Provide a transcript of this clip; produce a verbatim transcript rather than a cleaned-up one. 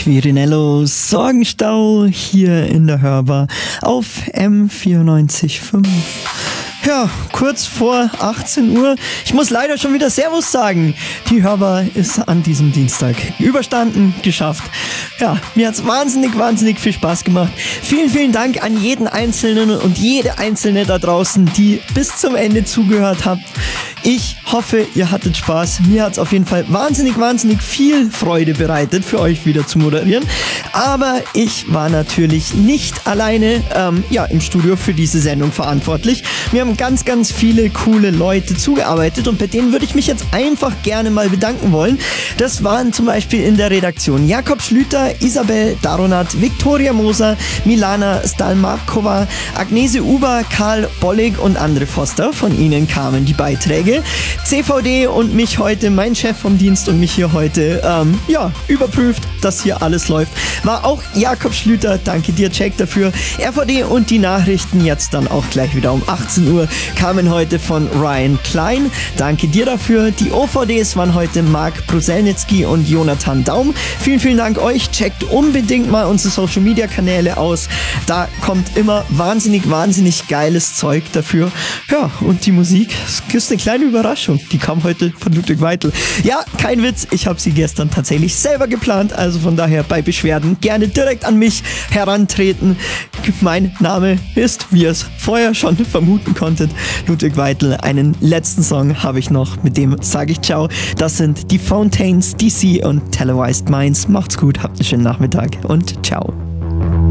Quirinello, Sorgenstau hier in der Hörbar auf M vierundneunzig Komma fünf. Ja, kurz vor achtzehn Uhr. Ich muss leider schon wieder Servus sagen. Die Hörbar ist an diesem Dienstag überstanden, geschafft. Ja, mir hat's wahnsinnig, wahnsinnig viel Spaß gemacht. Vielen, vielen Dank an jeden Einzelnen und jede Einzelne da draußen, die bis zum Ende zugehört habt. Ich hoffe, ihr hattet Spaß. Mir hat's auf jeden Fall wahnsinnig, wahnsinnig viel Freude bereitet, für euch wieder zu moderieren. Aber ich war natürlich nicht alleine ähm, ja, im Studio für diese Sendung verantwortlich. Wir haben ganz, ganz viele coole Leute zugearbeitet und bei denen würde ich mich jetzt einfach gerne mal bedanken wollen. Das waren zum Beispiel in der Redaktion Jakob Schlüter, Isabel Daronat, Viktoria Moser, Milana Stalmarkova, Agnese Uber, Karl Bollig und Andre Foster. Von ihnen kamen die Beiträge. C V D und mich heute, mein Chef vom Dienst und mich hier heute, ähm, ja, überprüft, dass hier alles läuft. War auch Jakob Schlüter, danke dir, Jack, dafür. R V D und die Nachrichten jetzt dann auch gleich wieder um achtzehn Uhr kamen heute von Ryan Klein. Danke dir dafür. Die O V Ds waren heute Marc Bruselnitzky und Jonathan Daum. Vielen, vielen Dank euch. Checkt unbedingt mal unsere Social Media Kanäle aus. Da kommt immer wahnsinnig, wahnsinnig geiles Zeug dafür. Ja, und die Musik ist eine kleine Überraschung. Die kam heute von Ludwig Weitel. Ja, kein Witz. Ich habe sie gestern tatsächlich selber geplant. Also von daher bei Beschwerden gerne direkt an mich herantreten. Mein Name ist, wie ihr es vorher schon vermuten konntet, Ludwig Weitel. Einen letzten Song habe ich noch, mit dem sage ich ciao. Das sind die Fountains D C und Televised Minds. Macht's gut, habt einen schönen Nachmittag und ciao.